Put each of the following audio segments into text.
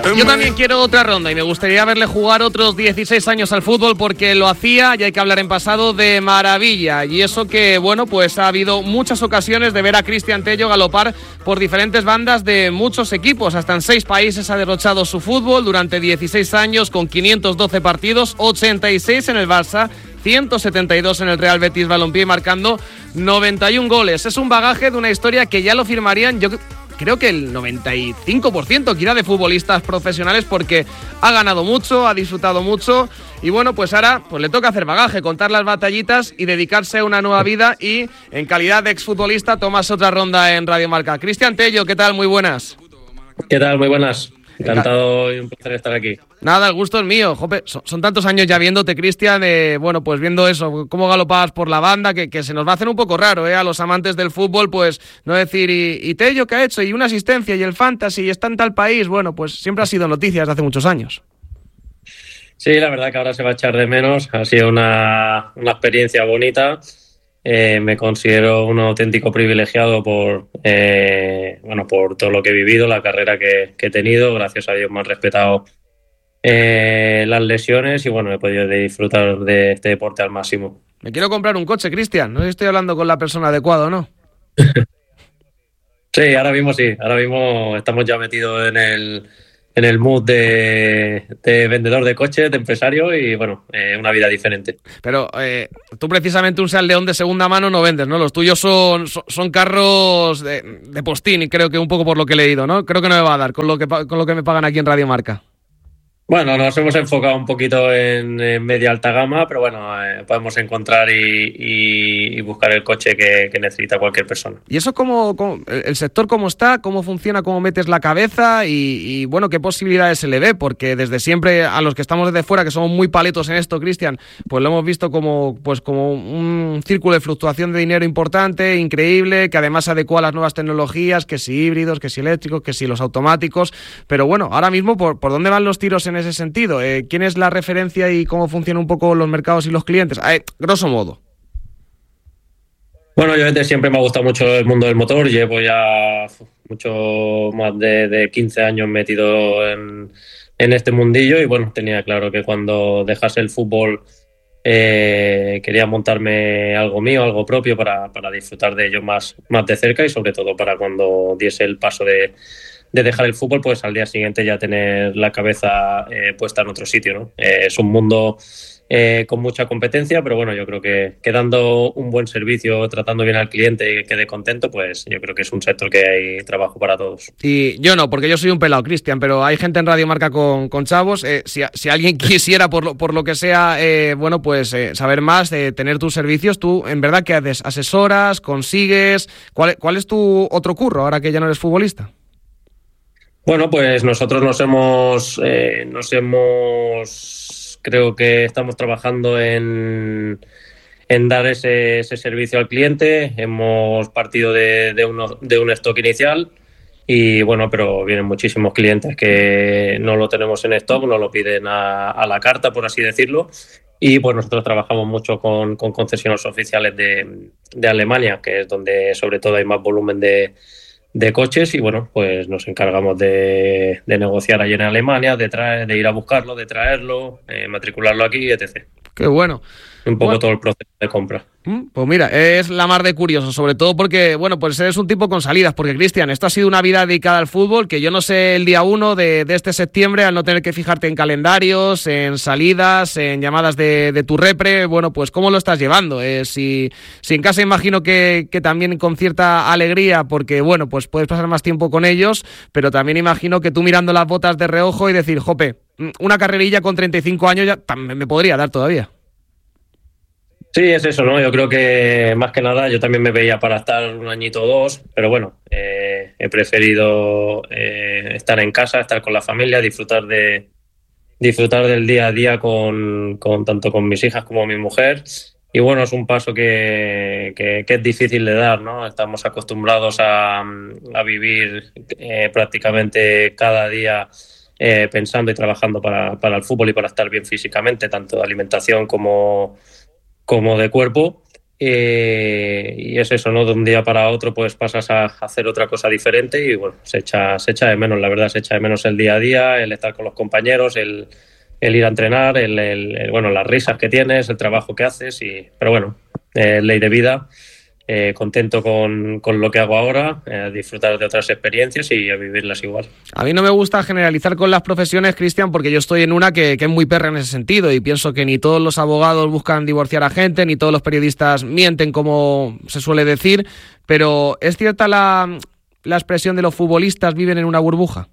Yo también quiero otra ronda y me gustaría verle jugar otros 16 años al fútbol porque lo hacía y hay que hablar en pasado de maravilla. Y eso que, bueno, pues ha habido muchas ocasiones de ver a Cristian Tello galopar por diferentes bandas de muchos equipos. Hasta en 6 países ha derrochado su fútbol durante 16 años con 512 partidos, 86 en el Barça, 172 en el Real Betis Balompié, marcando 91 goles. Es un bagaje de una historia que ya lo firmarían, yo creo que el 95% quizá de futbolistas profesionales, porque ha ganado mucho, ha disfrutado mucho y bueno, pues ahora pues le toca hacer bagaje, contar las batallitas y dedicarse a una nueva vida, y en calidad de exfutbolista tomas otra ronda en Radio Marca. Cristian Tello, ¿qué tal? Muy buenas. ¿Qué tal? Muy buenas. Encantado y un placer estar aquí. Nada, el gusto es mío. Jope, son tantos años ya viéndote, Cristian, bueno, pues viendo eso, cómo galopabas por la banda, que se nos va a hacer un poco raro, a los amantes del fútbol, pues no decir, ¿y Tello qué ha hecho? Y una asistencia, y el fantasy, y está en tal país. Bueno, pues siempre ha sido noticias de hace muchos años. Sí, la verdad que ahora se va a echar de menos. Ha sido una experiencia bonita. Me considero un auténtico privilegiado por todo lo que he vivido, la carrera que he tenido. Gracias a Dios me han respetado las lesiones y bueno, he podido disfrutar de este deporte al máximo. Me quiero comprar un coche, Cristian. No sé si estoy hablando con la persona adecuada o no. Sí, ahora mismo sí. Ahora mismo estamos ya metidos en el mood de vendedor de coches, de empresario y bueno, una vida diferente. Pero tú precisamente un Seat León de segunda mano no vendes, ¿no? Los tuyos son carros de postín, y creo que un poco por lo que he leído, ¿no? Creo que no me va a dar con lo que me pagan aquí en Radio Marca. Bueno, nos hemos enfocado un poquito en media alta gama, pero bueno, podemos encontrar y buscar el coche que necesita cualquier persona. ¿Y eso el sector cómo está? ¿Cómo funciona? ¿Cómo metes la cabeza? Y bueno, ¿qué posibilidades se le ve? Porque desde siempre, a los que estamos desde fuera, que somos muy paletos en esto, Cristian, pues lo hemos visto como un círculo de fluctuación de dinero importante, increíble, que además se adecua a las nuevas tecnologías, que si híbridos, que si eléctricos, que si los automáticos. Pero bueno, ahora mismo, ¿por dónde van los tiros en ese sentido? ¿Quién es la referencia y cómo funcionan un poco los mercados y los clientes? Grosso modo. Bueno, yo desde siempre me ha gustado mucho el mundo del motor. Llevo ya mucho más de 15 años metido en este mundillo y bueno, tenía claro que cuando dejase el fútbol quería montarme algo mío, algo propio para disfrutar de ello más de cerca y sobre todo para cuando diese el paso de dejar el fútbol, pues al día siguiente ya tener la cabeza puesta en otro sitio, ¿no? Es un mundo con mucha competencia, pero bueno, yo creo que dando un buen servicio, tratando bien al cliente y que quede contento, pues yo creo que es un sector que hay trabajo para todos. Y yo no, porque yo soy un pelado, Cristian, pero hay gente en Radio Marca con chavos. Si alguien quisiera, por lo que sea, saber más, tener tus servicios, tú, en verdad, ¿qué haces? ¿Asesoras? ¿Consigues? ¿Cuál es tu otro curro ahora que ya no eres futbolista? Bueno, pues nosotros creo que estamos trabajando en dar ese servicio al cliente. Hemos partido de un stock inicial y bueno, pero vienen muchísimos clientes que no lo tenemos en stock, nos lo piden a la carta, por así decirlo. Y pues nosotros trabajamos mucho con concesionarios oficiales de Alemania, que es donde sobre todo hay más volumen de coches y bueno, pues nos encargamos de negociar allí en Alemania, de ir a buscarlo, de traerlo, matricularlo aquí, etc. Qué bueno. Un poco todo el proceso de compra. Pues mira, es la mar de curioso, sobre todo porque, bueno, pues eres un tipo con salidas, porque Cristian, esto ha sido una vida dedicada al fútbol, que yo no sé el día 1 de este septiembre, al no tener que fijarte en calendarios, en salidas, en llamadas de tu repre, bueno, pues ¿cómo lo estás llevando? Si en casa imagino que también con cierta alegría, porque, bueno, pues puedes pasar más tiempo con ellos, pero también imagino que tú mirando las botas de reojo y decir, jope, una carrerilla con 35 años ya me podría dar todavía. Sí, es eso, ¿no? Yo creo que más que nada yo también me veía para estar un añito o dos, pero bueno, he preferido estar en casa, estar con la familia, disfrutar del día a día con tanto con mis hijas como mi mujer. Y bueno, es un paso que es difícil de dar, ¿no? Estamos acostumbrados a vivir prácticamente cada día pensando y trabajando para el fútbol y para estar bien físicamente, tanto de alimentación como de cuerpo Y es eso, ¿no? De un día para otro pues pasas a hacer otra cosa diferente y bueno, se echa de menos, la verdad, se echa de menos el día a día, el estar con los compañeros, el ir a entrenar, bueno, las risas que tienes, el trabajo que haces, pero bueno, ley de vida. Contento con lo que hago ahora, disfrutar de otras experiencias y a vivirlas igual. A mí no me gusta generalizar con las profesiones, Cristian, porque yo estoy en una que es muy perra en ese sentido y pienso que ni todos los abogados buscan divorciar a gente, ni todos los periodistas mienten, como se suele decir, pero ¿es cierta la expresión de los futbolistas viven en una burbuja?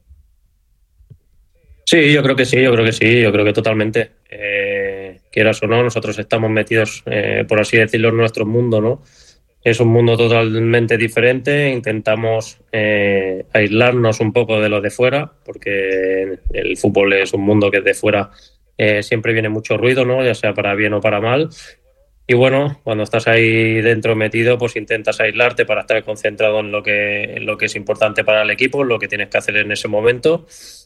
Sí, yo creo que sí, yo creo que totalmente. Quieras o no, nosotros estamos metidos, por así decirlo, en nuestro mundo, ¿no? Es un mundo totalmente diferente, intentamos aislarnos un poco de lo de fuera, porque el fútbol es un mundo que de fuera siempre viene mucho ruido, ¿no? Ya sea para bien o para mal. Y bueno, cuando estás ahí dentro metido, pues intentas aislarte para estar concentrado en lo que es importante para el equipo, lo que tienes que hacer en ese momento.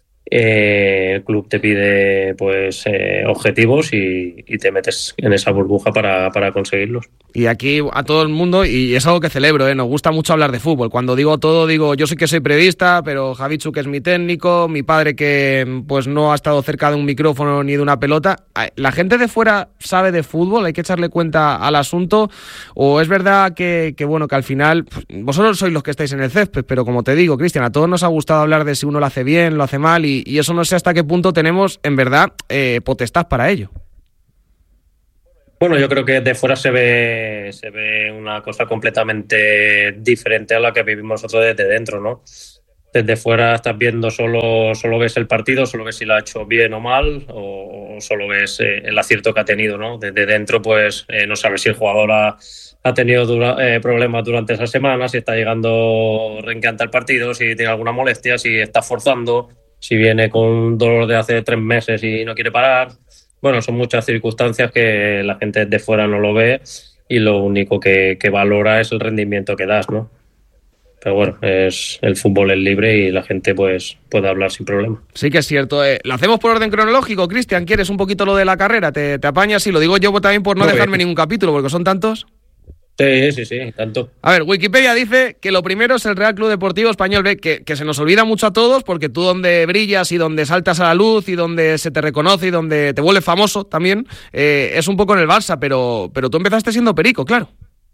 El club te pide pues objetivos y te metes en esa burbuja para conseguirlos. Y aquí a todo el mundo, y es algo que celebro, nos gusta mucho hablar de fútbol. Cuando digo todo, digo, yo sí que soy periodista, pero Javichu, que es mi técnico, mi padre que pues no ha estado cerca de un micrófono ni de una pelota. ¿La gente de fuera sabe de fútbol? ¿Hay que echarle cuenta al asunto? ¿O es verdad que bueno, que al final, pues, vosotros sois los que estáis en el césped, pero como te digo, Cristian, a todos nos ha gustado hablar de si uno lo hace bien, lo hace mal, y eso no sé hasta qué punto tenemos, en verdad, potestad para ello? Bueno, yo creo que de fuera se ve una cosa completamente diferente a la que vivimos nosotros desde dentro, ¿no? Desde fuera estás viendo solo ves el partido, solo ves si lo ha hecho bien o mal, o solo ves el acierto que ha tenido, ¿no? Desde dentro, pues no sabes si el jugador ha tenido problemas durante esa semana, si está llegando renqueante al partido, si tiene alguna molestia, si está forzando, si viene con un dolor de hace 3 meses y no quiere parar. Bueno, son muchas circunstancias que la gente de fuera no lo ve y lo único que valora es el rendimiento que das, ¿no? Pero bueno, el fútbol es libre y la gente pues puede hablar sin problema. Sí que es cierto. Lo hacemos por orden cronológico, Cristian. ¿Quieres un poquito lo de la carrera? ¿Te apañas? Sí, lo digo yo también por no dejarme ningún capítulo, porque son tantos. Sí, tanto. A ver, Wikipedia dice que lo primero es el Real Club Deportivo Español B, que se nos olvida mucho a todos, porque tú donde brillas y donde saltas a la luz y donde se te reconoce y donde te vuelves famoso también, es un poco en el Barça, pero tú empezaste siendo perico, claro.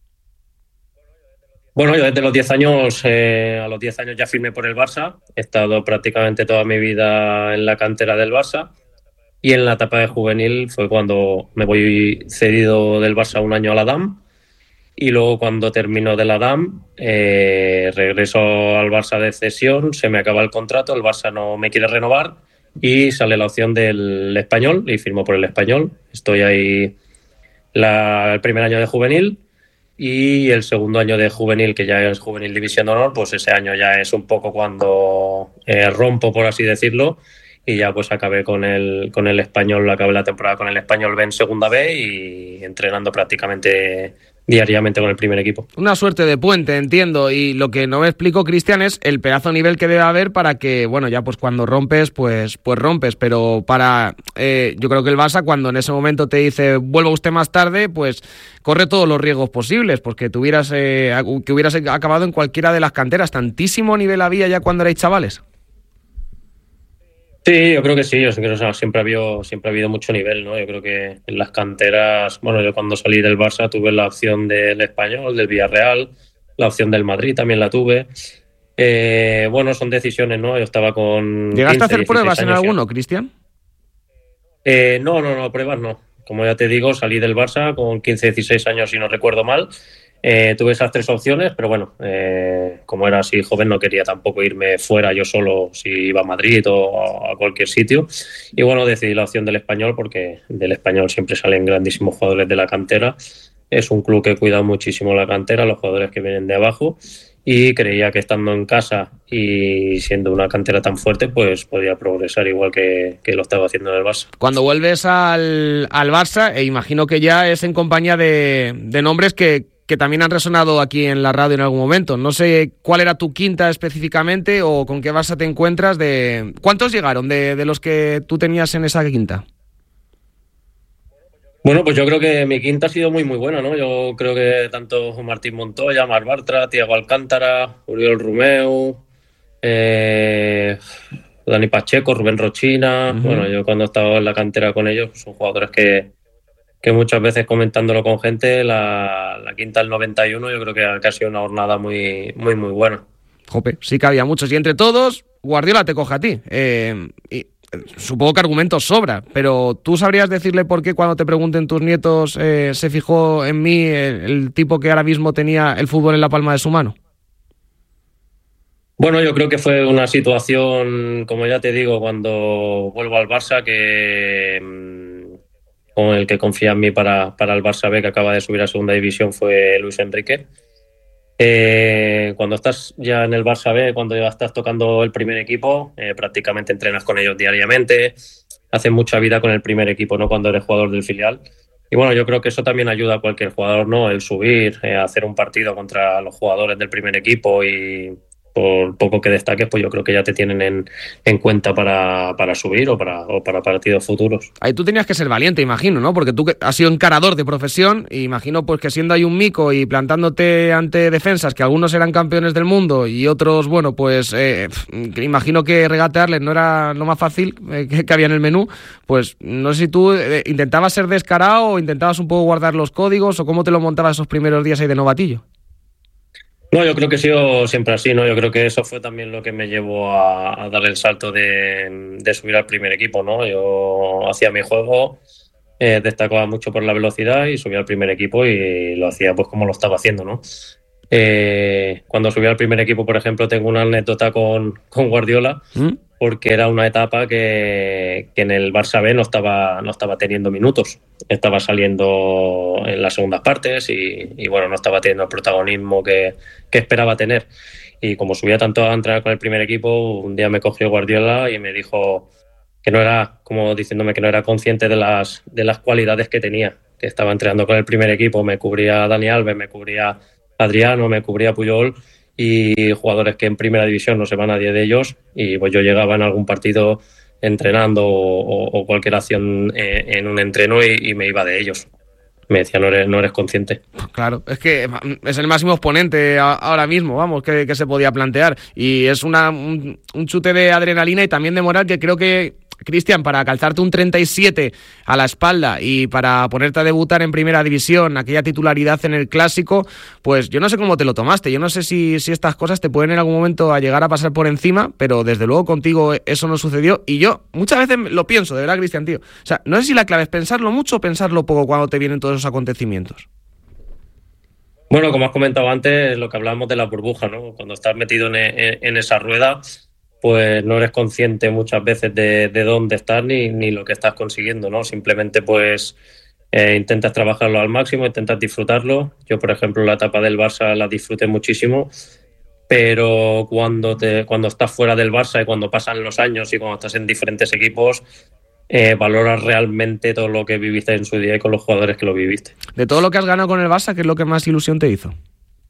Bueno, yo desde los 10 años, a los 10 años ya firmé por el Barça, he estado prácticamente toda mi vida en la cantera del Barça y en la etapa de juvenil fue cuando me voy cedido del Barça un año a la DAM. Y luego cuando termino de la DAM, regreso al Barça de cesión, se me acaba el contrato, el Barça no me quiere renovar y sale la opción del Español y firmo por el Español. Estoy ahí el primer año de juvenil y el segundo año de juvenil, que ya es juvenil división de honor, pues ese año ya es un poco cuando rompo, por así decirlo, y ya pues acabé con el Español, acabé la temporada con el Español B en segunda B y entrenando prácticamente diariamente con el primer equipo. Una suerte de puente, entiendo, y lo que no me explico, Cristian, es el pedazo de nivel que debe haber para que, bueno, ya pues cuando rompes, pues rompes, pero yo creo que el Barça cuando en ese momento te dice vuelva usted más tarde, pues corre todos los riesgos posibles, porque que hubieras acabado en cualquiera de las canteras. ¿Tantísimo nivel había ya cuando erais chavales? Sí, yo creo que sí, siempre ha habido mucho nivel, ¿no? Yo creo que en las canteras, bueno, yo cuando salí del Barça tuve la opción del Español, del Villarreal, la opción del Madrid también la tuve. Bueno, son decisiones, ¿no? Yo estaba con ¿Llegaste a hacer pruebas en alguno, Cristian? No, pruebas no. Como ya te digo, salí del Barça con 15, 16 años, si no recuerdo mal. Tuve esas 3 opciones, pero bueno, como era así joven no quería tampoco irme fuera yo solo si iba a Madrid o a cualquier sitio. Y bueno, decidí la opción del Español porque del Español siempre salen grandísimos jugadores de la cantera. Es un club que cuida muchísimo la cantera, los jugadores que vienen de abajo, y creía que estando en casa y siendo una cantera tan fuerte, pues podía progresar igual que lo estaba haciendo en el Barça. Cuando vuelves al Barça, imagino que ya es en compañía de nombres que también han resonado aquí en la radio en algún momento. No sé cuál era tu quinta específicamente o con qué Barça te encuentras. ¿Cuántos llegaron de los que tú tenías en esa quinta? Bueno, pues yo creo que mi quinta ha sido muy, muy buena, ¿no? Yo creo que tanto Martín Montoya, Marc Bartra, Thiago Alcántara, Oriol Romeu, eh, Dani Pacheco, Rubén Rochina. Bueno, yo cuando he estado en la cantera con ellos, pues son jugadores que muchas veces comentándolo con gente, la quinta del 91 yo creo que ha sido una jornada muy, muy, muy buena. Jope, sí que había muchos. Y entre todos, Guardiola te coge a ti. Supongo que argumentos sobra, pero ¿tú sabrías decirle por qué cuando te pregunten tus nietos se fijó en mí el tipo que ahora mismo tenía el fútbol en la palma de su mano? Bueno, yo creo que fue una situación, como ya te digo, cuando vuelvo al Barça, que con el que confía en mí para el Barça B, que acaba de subir a segunda división, fue Luis Enrique. Cuando estás ya en el Barça B, cuando ya estás tocando el primer equipo, prácticamente entrenas con ellos diariamente, haces mucha vida con el primer equipo, ¿no? Cuando eres jugador del filial. Y bueno, yo creo que eso también ayuda a cualquier jugador, ¿no? El subir, hacer un partido contra los jugadores del primer equipo y por poco que destaques, pues yo creo que ya te tienen en cuenta para subir o para partidos futuros. Ahí tú tenías que ser valiente, imagino, ¿no? Porque tú has sido encarador de profesión y imagino pues que siendo ahí un mico y plantándote ante defensas que algunos eran campeones del mundo y otros, bueno, pues imagino que regatearles no era lo más fácil que había en el menú. Pues no sé si tú intentabas ser descarado o intentabas un poco guardar los códigos o cómo te lo montabas esos primeros días ahí de novatillo. No, yo creo que he sido siempre así, ¿no? Yo creo que eso fue también lo que me llevó a dar el salto de subir al primer equipo, ¿no? Yo hacía mi juego, destacaba mucho por la velocidad y subía al primer equipo y lo hacía pues como lo estaba haciendo, ¿no? Cuando subí al primer equipo, por ejemplo, tengo una anécdota con Guardiola, porque era una etapa que en el Barça B no estaba teniendo minutos, estaba saliendo en las segundas partes y bueno, no estaba teniendo el protagonismo que esperaba tener. Y como subía tanto a entrenar con el primer equipo, un día me cogió Guardiola y me dijo que no era, como diciéndome que no era consciente de las cualidades que tenía, que estaba entrenando con el primer equipo, me cubría Dani Alves, me cubría Adriano, me cubría Puyol y jugadores que en primera división no se va nadie de ellos y pues yo llegaba en algún partido entrenando o cualquier acción en un entreno y me iba de ellos. Me decía, no eres consciente. Claro, es que es el máximo exponente ahora mismo, vamos, que se podía plantear. Y es un chute de adrenalina y también de moral que creo que, Cristian, para calzarte un 37 a la espalda y para ponerte a debutar en primera división, aquella titularidad en el Clásico, pues yo no sé cómo te lo tomaste. Yo no sé si estas cosas te pueden en algún momento a llegar a pasar por encima, pero desde luego contigo eso no sucedió. Y yo muchas veces lo pienso, de verdad, Cristian, tío. O sea, no sé si la clave es pensarlo mucho o pensarlo poco cuando te vienen todos esos acontecimientos. Bueno, como has comentado antes, lo que hablábamos de la burbuja, ¿no? Cuando estás metido en esa rueda, pues no eres consciente muchas veces de dónde estás ni lo que estás consiguiendo, ¿no? Simplemente pues intentas trabajarlo al máximo, intentas disfrutarlo. Yo, por ejemplo, la etapa del Barça la disfruté muchísimo, pero cuando estás fuera del Barça y cuando pasan los años y cuando estás en diferentes equipos, valoras realmente todo lo que viviste en su día y con los jugadores que lo viviste. De todo lo que has ganado con el Barça, ¿qué es lo que más ilusión te hizo?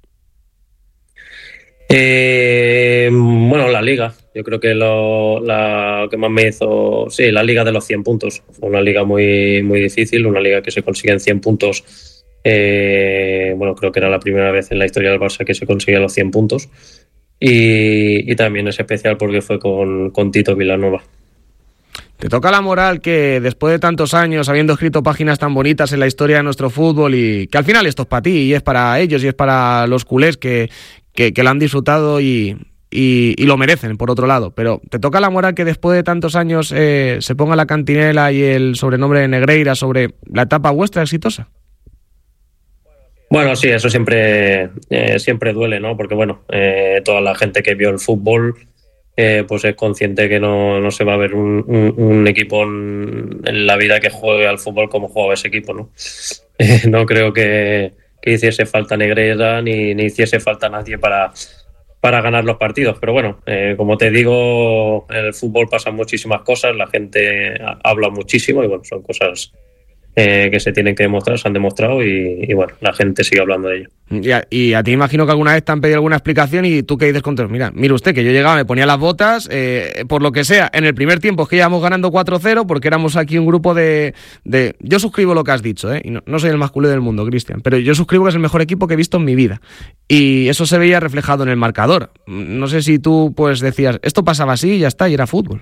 Bueno, la Liga. Yo creo que lo que más me hizo, sí, la Liga de los 100 puntos. Fue una liga muy, muy difícil, una liga que se consigue en 100 puntos. Bueno, creo que era la primera vez en la historia del Barça que se conseguía los 100 puntos. Y también es especial porque fue con Tito Vilanova. Te toca la moral que después de tantos años, habiendo escrito páginas tan bonitas en la historia de nuestro fútbol y que al final esto es para ti y es para ellos y es para los culés que lo han disfrutado y lo merecen, por otro lado. Pero te toca la moral que después de tantos años se ponga la cantinela y el sobrenombre de Negreira sobre la etapa vuestra exitosa. Bueno, sí, eso siempre duele, ¿no? Porque bueno, toda la gente que vio el fútbol pues es consciente que no se va a ver un equipo en la vida que juegue al fútbol como jugaba ese equipo, ¿no? No creo que hiciese falta Negreira ni hiciese falta nadie para ganar los partidos, pero bueno, como te digo, en el fútbol pasan muchísimas cosas, la gente habla muchísimo y bueno, son cosas que se tienen que demostrar, se han demostrado y bueno, la gente sigue hablando de ello. Y a ti imagino que alguna vez te han pedido alguna explicación y tú qué dices contra él. Mire usted, que yo llegaba, me ponía las botas, por lo que sea, en el primer tiempo es que íbamos ganando 4-0 porque éramos aquí un grupo de... Yo suscribo lo que has dicho, y no soy el más culé del mundo, Cristian, pero yo suscribo que es el mejor equipo que he visto en mi vida. Y eso se veía reflejado en el marcador. No sé si tú pues decías, esto pasaba así y ya está, y era fútbol.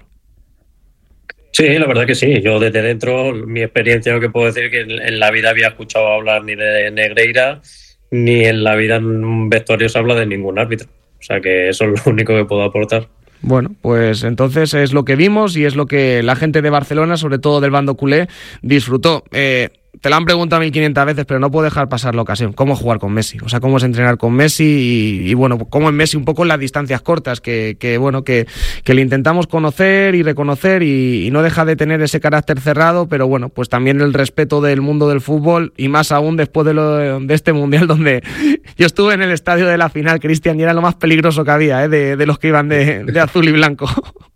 Sí, la verdad que sí. Yo desde dentro, mi experiencia, lo que puedo decir es que en la vida había escuchado hablar ni de Negreira, ni en la vida en un vestuario se habla de ningún árbitro. O sea que eso es lo único que puedo aportar. Bueno, pues entonces es lo que vimos y es lo que la gente de Barcelona, sobre todo del bando culé, disfrutó. Te lo han preguntado 1500 veces, pero no puedo dejar pasar la ocasión. ¿Cómo jugar con Messi? O sea, cómo es entrenar con Messi y bueno, cómo es Messi un poco en las distancias cortas, que le intentamos conocer y reconocer y no deja de tener ese carácter cerrado, pero bueno, pues también el respeto del mundo del fútbol y más aún después de este Mundial donde yo estuve en el estadio de la final, Cristian, y era lo más peligroso que había, de los que iban de azul y blanco.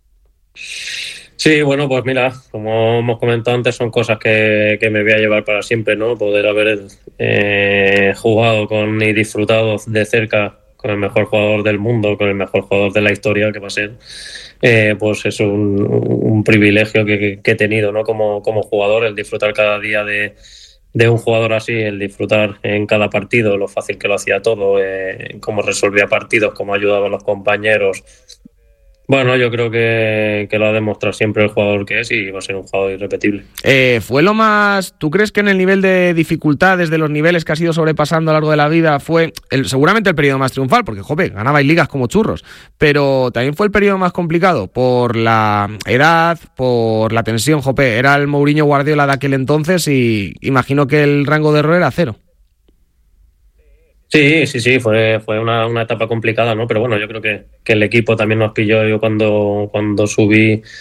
Sí, bueno, pues mira, como hemos comentado antes, son cosas que me voy a llevar para siempre, ¿no? Poder haber jugado con y disfrutado de cerca con el mejor jugador del mundo, con el mejor jugador de la historia, que va a ser, pues es un privilegio que he tenido, ¿no? Como jugador, el disfrutar cada día de un jugador así, el disfrutar en cada partido, lo fácil que lo hacía todo, cómo resolvía partidos, cómo ayudaba a los compañeros. Bueno, yo creo que lo ha demostrado siempre el jugador que es y va a ser un jugador irrepetible. Fue lo más... ¿Tú crees que en el nivel de dificultades, de los niveles que has ido sobrepasando a lo largo de la vida, fue seguramente el periodo más triunfal? Porque, joder, ganabais ligas como churros, pero también fue el periodo más complicado por la edad, por la tensión, jope. Era el Mourinho Guardiola de aquel entonces y imagino que el rango de error era cero. Sí, fue una etapa complicada, ¿no? Pero bueno, yo creo que el equipo también nos pilló. Yo cuando subí